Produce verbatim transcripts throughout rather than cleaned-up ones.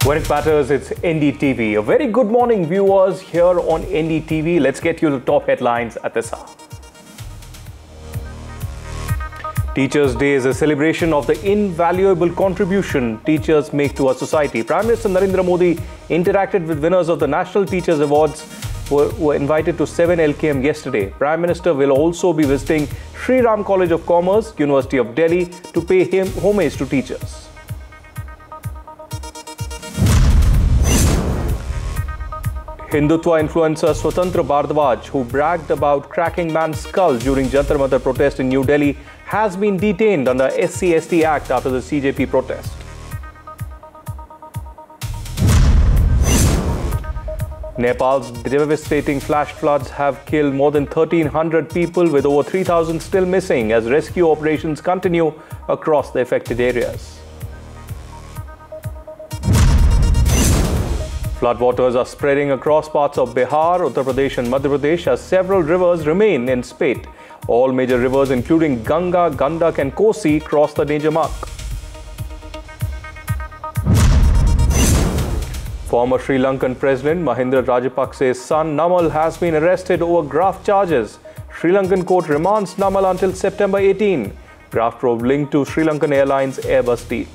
When it matters, it's N D T V. A very good morning, viewers, here on N D T V. Let's get you the top headlines at this hour. Teachers' Day is a celebration of the invaluable contribution teachers make to our society. Prime Minister Narendra Modi interacted with winners of the National Teachers Awards who were, were invited to seven L K M yesterday. Prime Minister will also be visiting Sri Ram College of Commerce, University of Delhi, to pay him homage to teachers. Hindutva influencer Swatantra Bhardwaj, who bragged about cracking man's skull during Jantar Mantar protest in New Delhi, has been detained under S C S T Act after the C J P protest. Nepal's devastating flash floods have killed more than thirteen hundred people, with over three thousand still missing as rescue operations continue across the affected areas. Floodwaters are spreading across parts of Bihar, Uttar Pradesh and Madhya Pradesh as several rivers remain in spate. All major rivers including Ganga, Gandak and Kosi cross the danger mark. Former Sri Lankan President Mahinda Rajapakse's son Namal has been arrested over graft charges. Sri Lankan court remands Namal until September eighteenth. Graft probe linked to Sri Lankan Airlines Airbus deal.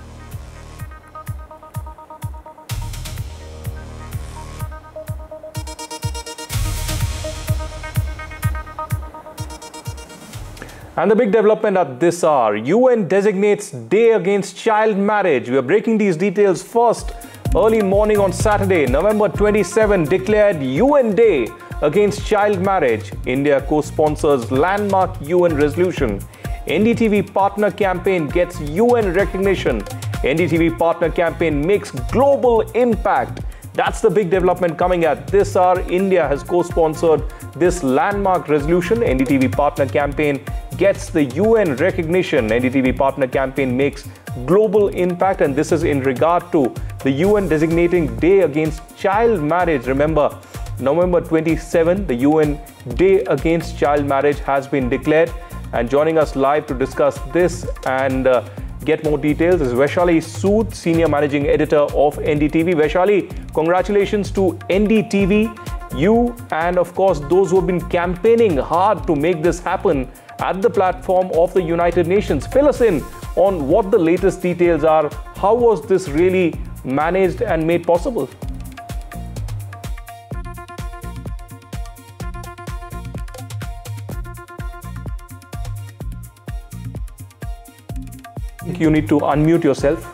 And the big development at this hour, U N designates Day Against Child Marriage. We are breaking these details first. Early morning on Saturday, November twenty-seventh, declared U N Day Against Child Marriage. India co-sponsors landmark U N resolution. N D T V partner campaign gets U N recognition. N D T V partner campaign makes global impact. That's the big development coming at this hour. India has co-sponsored this landmark resolution. N D T V partner campaign gets the U N recognition. N D T V partner campaign makes global impact, and this is in regard to the U N designating Day Against Child Marriage. Remember, November twenty-seventh, the U N Day Against Child Marriage has been declared. And joining us live to discuss this and uh, get more details is Vaishali Sood, Senior Managing Editor of N D T V. Vaishali, congratulations to N D T V, you and of course those who have been campaigning hard to make this happen at the platform of the United Nations. Fill us in on what the latest details are. How was this really managed and made possible? You need to unmute yourself.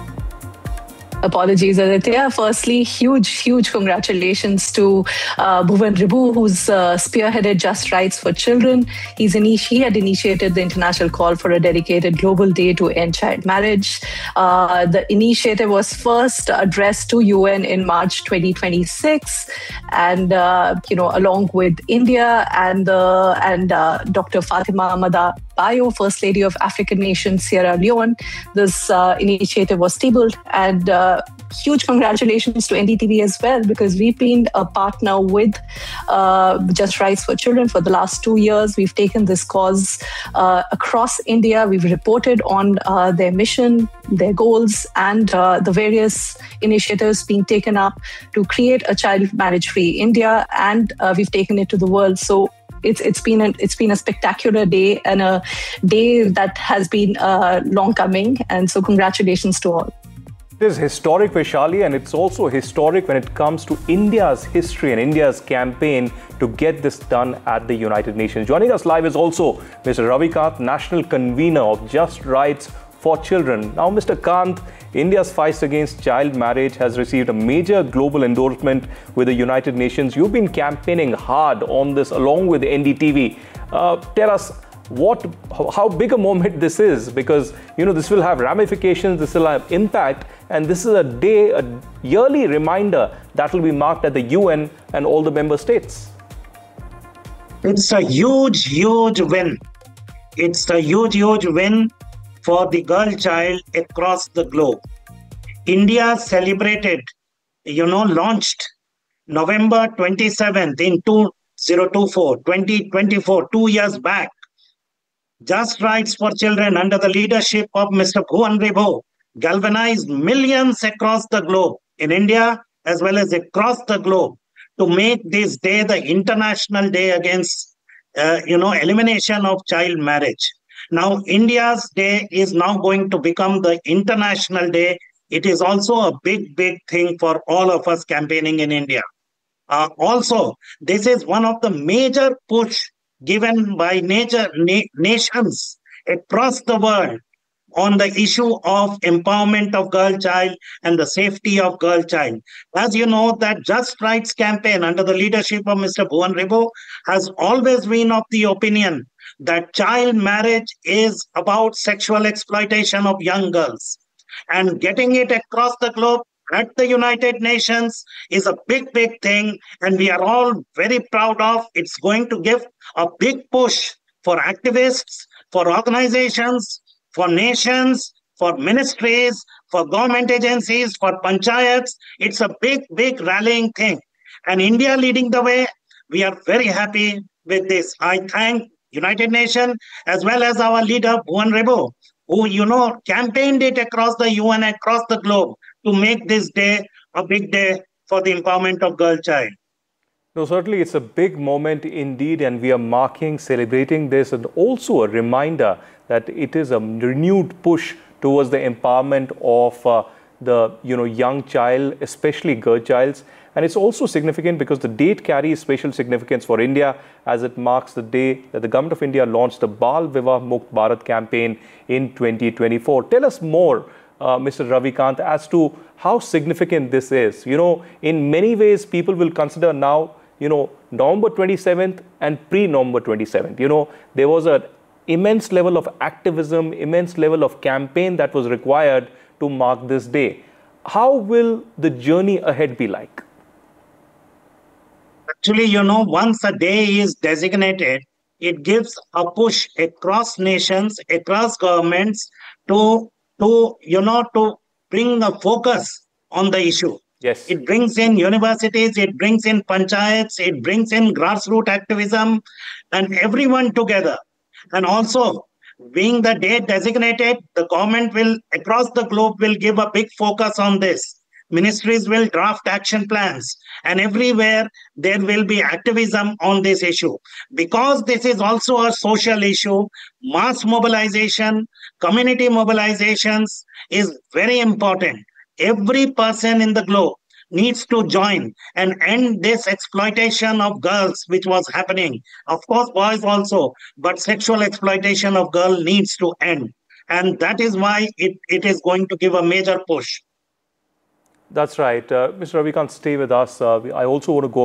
Apologies, Aditya. Firstly, huge, huge congratulations to uh, Bhuvan Ribu, who's uh, spearheaded Just Rights for Children. He's initi- he had initiated the international call for a dedicated global day to end child marriage. Uh, the initiative was first addressed to U N in March twenty twenty-six, and uh, you know, along with India and uh, and uh, Doctor Fatima Amada Bayo, First Lady of African nation Sierra Leone, this uh, initiative was tabled. And uh, huge congratulations to N D T V as well, because we've been a partner with uh, Just Rights for Children for the last two years. We've taken this cause uh, across India. We've reported on uh, their mission, their goals, and uh, the various initiatives being taken up to create a child marriage-free India, and uh, we've taken it to the world. So It's it's been a, it's been a spectacular day, and a day that has been uh, long coming. And so congratulations to all. It is historic, Vaishali, and it's also historic when it comes to India's history and India's campaign to get this done at the United Nations. Joining us live is also Mister Ravi Kant, National Convener of Just Rights for Children. Now, Mister Kant, India's fight against child marriage has received a major global endorsement with the United Nations. You've been campaigning hard on this along with N D T V. Uh, tell us what, how big a moment this is, because you know this will have ramifications, this will have impact, and this is a day, a yearly reminder that will be marked at the U N and all the member states. It's a huge, huge win. It's a huge, huge win for the girl child across the globe. India celebrated, you know, launched November twenty-seventh in two thousand twenty-four, twenty twenty-four, two years back. Just Rights for Children under the leadership of Mister Bhuvan Ribu, galvanized millions across the globe, in India as well as across the globe, to make this day the International Day against, uh, you know, elimination of child marriage. Now, India's day is now going to become the International Day. It is also a big, big thing for all of us campaigning in India. Uh, also, this is one of the major push given by nature, na- nations across the world on the issue of empowerment of girl child and the safety of girl child. As you know, that Just Rights campaign under the leadership of Mister Bhuvan Ribu has always been of the opinion that child marriage is about sexual exploitation of young girls. And getting it across the globe at the United Nations is a big, big thing. And we are all very proud of. It's going to give a big push for activists, for organizations, for nations, for ministries, for government agencies, for panchayats. It's a big, big rallying thing. And India leading the way, we are very happy with this. I thank United Nations as well as our leader, Bhuvan Ribu, who, you know, campaigned it across the U N, across the globe to make this day a big day for the empowerment of girl child. No, certainly it's a big moment indeed, and we are marking, celebrating this, and also a reminder that it is a renewed push towards the empowerment of uh, the you know young child, especially girl childs. And it's also significant because the date carries special significance for India, as it marks the day that the Government of India launched the Bal Vivah Mukt Bharat campaign in twenty twenty-four. Tell us more, uh, Mister Ravikant, as to how significant this is. You know, in many ways, people will consider now, you know, November twenty-seventh and pre-November twenty-seventh. You know, there was an immense level of activism, immense level of campaign that was required to mark this day. How will the journey ahead be like? Actually, you know, once a day is designated, it gives a push across nations, across governments to, to you know, to bring a focus on the issue. Yes. It brings in universities, it brings in panchayats, it brings in grassroots activism and everyone together. And also, being the date designated, the government will, across the globe, will give a big focus on this. Ministries will draft action plans, and everywhere there will be activism on this issue. Because this is also a social issue, mass mobilization, community mobilizations is very important. Every person in the globe needs to join and end this exploitation of girls, which was happening. Of course, boys also, but sexual exploitation of girls needs to end. And that is why it, it is going to give a major push. That's right. Uh, Mister Ravikant, stay with us. Uh, I also want to go